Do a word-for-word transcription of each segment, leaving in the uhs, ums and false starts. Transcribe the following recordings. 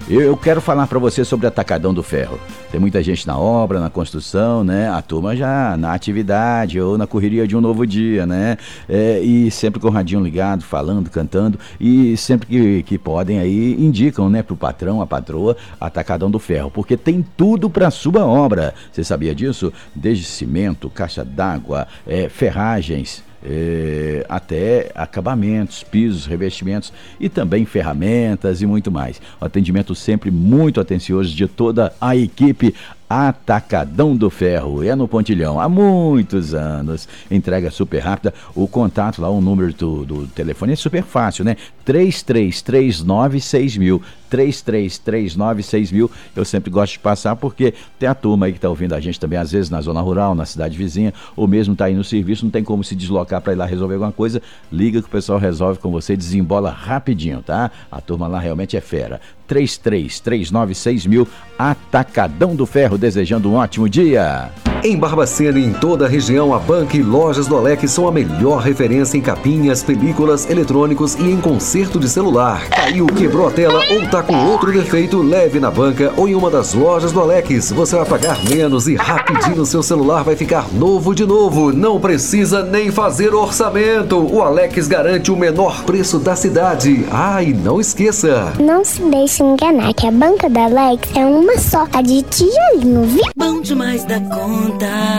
Eu, eu quero falar para você sobre Atacadão do Ferro. Tem muita gente na obra, na construção, né? A turma já na atividade ou na correria de um novo dia, né? É, e sempre com o radinho ligado, falando, cantando, e sempre que, que podem aí indicam, né, pro patrão, a patroa, Atacadão do Ferro, porque tem tudo para sua obra. Você sabia disso? Desde cimento, caixa d'água, é, ferragens, É, até acabamentos, pisos, revestimentos e também ferramentas e muito mais. Um atendimento sempre muito atencioso de toda a equipe. Atacadão do Ferro, é no Pontilhão, há muitos anos, entrega super rápida. O contato lá, o número do, do telefone é super fácil, né? três três três nove seis mil, três três três nove seis mil. Eu sempre gosto de passar porque tem a turma aí que tá ouvindo a gente também, às vezes na zona rural, na cidade vizinha, ou mesmo tá aí no serviço, não tem como se deslocar para ir lá resolver alguma coisa, liga que o pessoal resolve com você, desembola rapidinho, tá? A turma lá realmente é fera. três três três nove seis mil, Atacadão do Ferro, desejando um ótimo dia. Em Barbacena e em toda a região, a Banca e Lojas do Alex são a melhor referência em capinhas, películas, eletrônicos e em conserto de celular. Caiu, quebrou a tela ou tá com outro defeito, leve na banca ou em uma das lojas do Alex. Você vai pagar menos e rapidinho seu celular vai ficar novo de novo. Não precisa nem fazer orçamento. O Alex garante o menor preço da cidade. Ah, e não esqueça, não se deixe enganar que a Banca da Alex é uma só, a de tijolinho, viu? Bom demais da conta.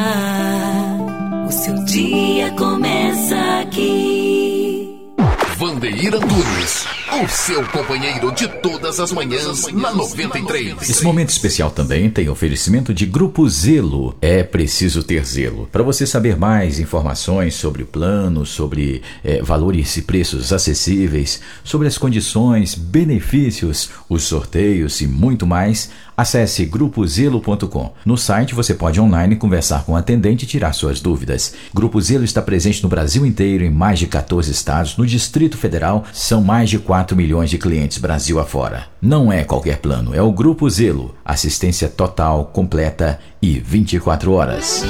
O seu dia começa aqui. Vandeir Antunes, o seu companheiro de todas as manhãs na noventa e três. Esse momento especial também tem oferecimento de Grupo Zelo. É preciso ter zelo. Para você saber mais informações sobre o plano, sobre é, valores e preços acessíveis, sobre as condições, benefícios, os sorteios e muito mais, acesse grupo zelo ponto com. No site você pode online conversar com o atendente e tirar suas dúvidas. Grupo Zelo está presente no Brasil inteiro, em mais de quatorze estados. No Distrito Federal são mais de quatro milhões de clientes Brasil afora. Não é qualquer plano, é o Grupo Zelo. Assistência total, completa e vinte e quatro horas.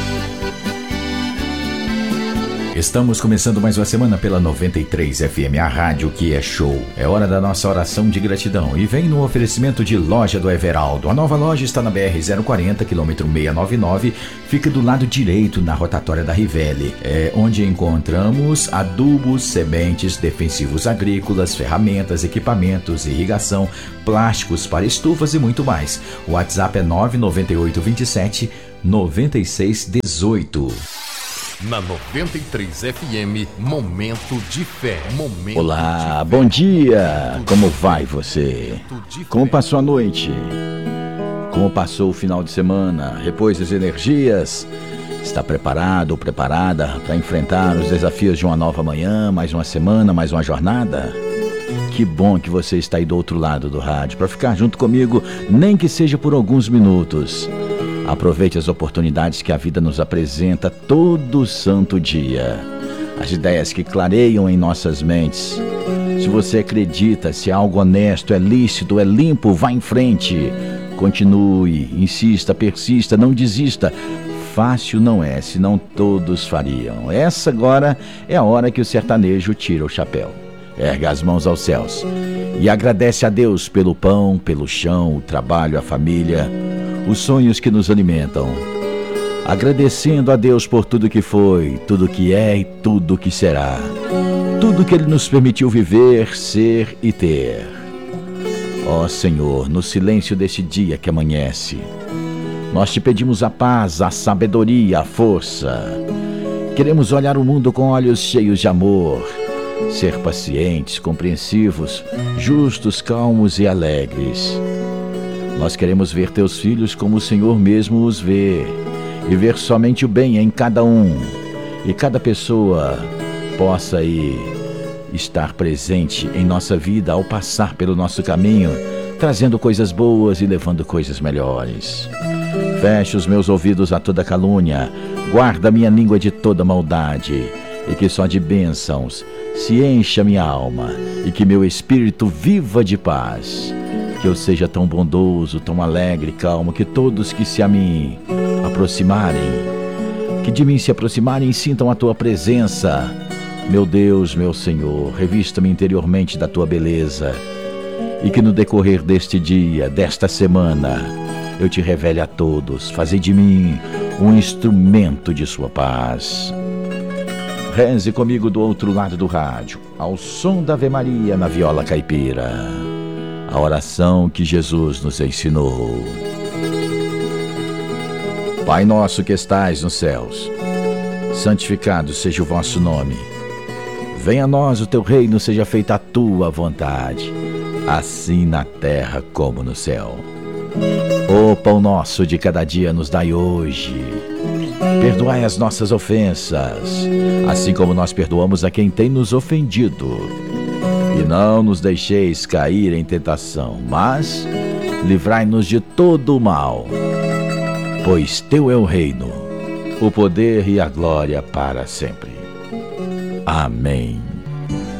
Estamos começando mais uma semana pela noventa e três F M, a rádio que é show. É hora da nossa oração de gratidão e vem no oferecimento de Loja do Everaldo. A nova loja está na B R zero quarenta, quilômetro seiscentos e noventa e nove, fica do lado direito na rotatória da Rivelli, é onde encontramos adubos, sementes, defensivos agrícolas, ferramentas, equipamentos, irrigação, plásticos para estufas e muito mais. O WhatsApp é nove nove oito dois sete nove seis um oito. Na noventa e três F M, Momento de Fé. Momento Olá, bom dia! Como vai você? Como passou a noite? Como passou o final de semana? Repôs as energias? Está preparado ou preparada para enfrentar os desafios de uma nova manhã, mais uma semana, mais uma jornada? Que bom que você está aí do outro lado do rádio para ficar junto comigo, nem que seja por alguns minutos. Aproveite as oportunidades que a vida nos apresenta todo santo dia. As ideias que clareiam em nossas mentes. Se você acredita, se algo honesto, é lícito, é limpo, vá em frente. Continue, insista, persista, não desista. Fácil não é, senão todos fariam. Essa agora é a hora que o sertanejo tira o chapéu. Erga as mãos aos céus e agradece a Deus pelo pão, pelo chão, o trabalho, a família, os sonhos que nos alimentam. Agradecendo a Deus por tudo que foi, tudo que é e tudo que será. Tudo que Ele nos permitiu viver, ser e ter. Ó Senhor, no silêncio desse dia que amanhece, nós te pedimos a paz, a sabedoria, a força. Queremos olhar o mundo com olhos cheios de amor, ser pacientes, compreensivos, justos, calmos e alegres. Nós queremos ver teus filhos como o Senhor mesmo os vê, e ver somente o bem em cada um, e cada pessoa possa aí estar presente em nossa vida ao passar pelo nosso caminho, trazendo coisas boas e levando coisas melhores. Feche os meus ouvidos a toda calúnia, guarda minha língua de toda maldade, e que só de bênçãos se encha minha alma, e que meu espírito viva de paz. Que eu seja tão bondoso, tão alegre e calmo, que todos que se a mim aproximarem, que de mim se aproximarem, sintam a tua presença. Meu Deus, meu Senhor, revista-me interiormente da tua beleza e que no decorrer deste dia, desta semana, eu te revele a todos, fazer de mim um instrumento de sua paz. Reze comigo do outro lado do rádio, ao som da Ave Maria na viola caipira, a oração que Jesus nos ensinou. Pai nosso que estais nos céus, santificado seja o vosso nome. Venha a nós o teu reino, seja feita a tua vontade, assim na terra como no céu. O pão nosso de cada dia nos dai hoje. Perdoai as nossas ofensas, assim como nós perdoamos a quem tem nos ofendido. E não nos deixeis cair em tentação, mas livrai-nos de todo o mal. Pois teu é o reino, o poder e a glória para sempre. Amém.